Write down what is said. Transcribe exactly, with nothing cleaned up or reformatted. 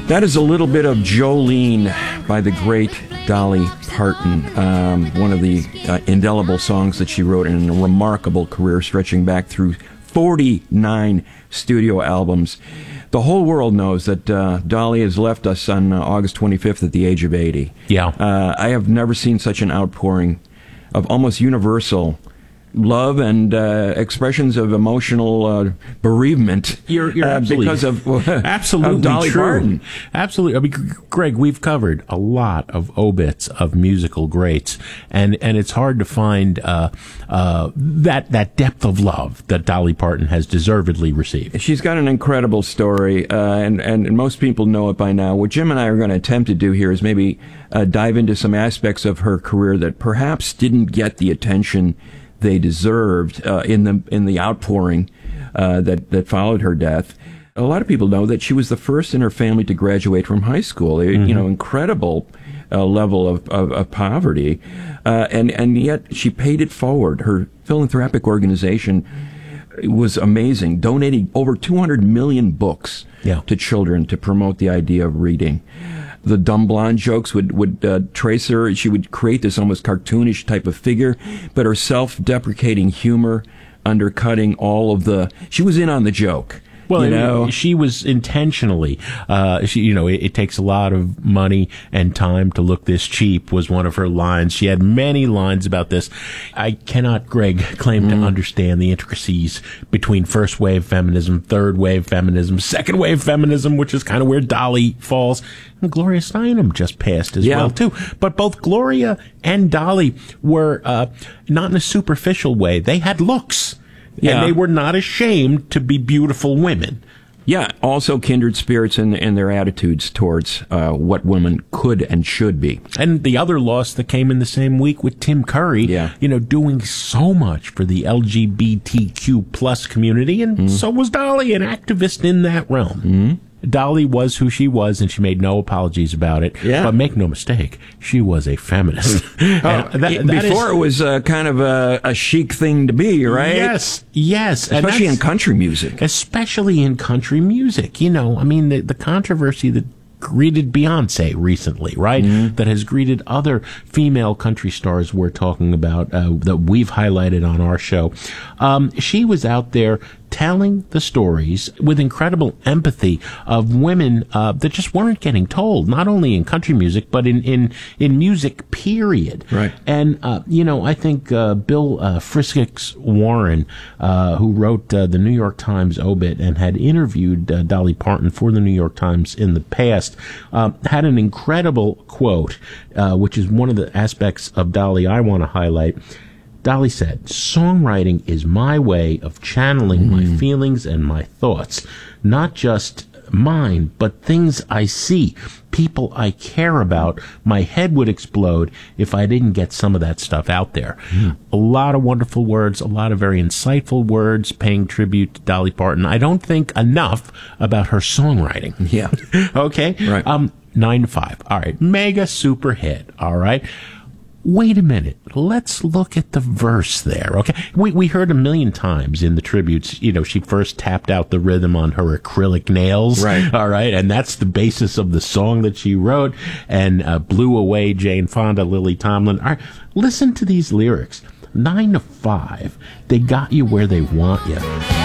That is a little bit of Jolene by the great Dolly Parton, um, one of the uh, indelible songs that she wrote in a remarkable career stretching back through forty-nine studio albums. The whole world knows that uh, Dolly has left us on uh, August twenty-fifth at the age of eighty. Yeah. Uh, I have never seen such an outpouring of almost universal love and uh, expressions of emotional uh, bereavement. You're, you're uh, absolutely, because of, uh, absolutely of Dolly true. Parton. Absolutely. I mean, Greg, we've covered a lot of obits of musical greats, and, and it's hard to find uh, uh, that that depth of love that Dolly Parton has deservedly received. She's got an incredible story, uh, and, and most people know it by now. What Jim and I are going to attempt to do here is maybe uh, dive into some aspects of her career that perhaps didn't get the attention they deserved uh, in the in the outpouring uh, that that followed her death. A lot of people know that she was the first in her family to graduate from high school. Mm-hmm. You know, incredible uh, level of, of, of poverty, uh, and and yet she paid it forward. Her philanthropic organization was amazing, donating over two hundred million books yeah. to children to promote the idea of reading. The dumb blonde jokes would, would uh, trace her. She would create this almost cartoonish type of figure, but her self-deprecating humor undercutting all of the... She was in on the joke. Well, you know? she was intentionally, uh, she, you know, it, it takes a lot of money and time to look this cheap was one of her lines. She had many lines about this. I cannot, Greg, claim mm. to understand the intricacies between first wave feminism, third wave feminism, second wave feminism, which is kind of where Dolly falls. And Gloria Steinem just passed as yeah. well, too. But both Gloria and Dolly were, uh, not in a superficial way. They had looks. Yeah. And they were not ashamed to be beautiful women. Yeah, also kindred spirits in, in their attitudes towards uh, what women could and should be. And the other loss that came in the same week with Tim Curry, yeah. you know, doing so much for the L G B T Q plus community, and mm. so was Dolly, an activist in that realm. Mm-hmm. Dolly was who she was, and she made no apologies about it. Yeah. But make no mistake, she was a feminist. oh, that, that before is, it was uh, kind of a, a chic thing to be, right? Yes, yes. Especially in country music. Especially in country music. You know, I mean, the, the controversy that greeted Beyonce recently, right? Mm-hmm. That has greeted other female country stars we're talking about, uh, that we've highlighted on our show. Um, she was out there telling the stories with incredible empathy of women uh, that just weren't getting told, not only in country music, but in, in, in music, period. Right. And, uh, you know, I think uh, Bill uh, Friskix Warren, uh, who wrote uh, the New York Times obit and had interviewed uh, Dolly Parton for the New York Times in the past, uh, had an incredible quote, uh, which is one of the aspects of Dolly I want to highlight. Dolly said, "Songwriting is my way of channeling mm. my feelings and my thoughts, not just mine, but things I see, people I care about. My head would explode if I didn't get some of that stuff out there." Mm. A lot of wonderful words, a lot of very insightful words paying tribute to Dolly Parton. I don't think enough about her songwriting. Yeah. Okay? Right. Um, nine to five. All right. Mega super hit. All right. Wait a minute. Let's look at the verse there, okay? We we heard a million times in the tributes, you know, she first tapped out the rhythm on her acrylic nails, right? All right, and that's the basis of the song that she wrote, and uh, blew away Jane Fonda, Lily Tomlin. All right, listen to these lyrics. Nine to five, they got you where they want you.